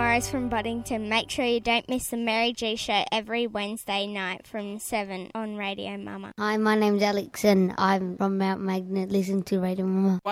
Morris from Boddington. Make sure you don't miss the Mary G Show every Wednesday night from 7 on Radio Mama. Hi, my name's Alex and I'm from Mount Magnet. Listen to Radio Mama.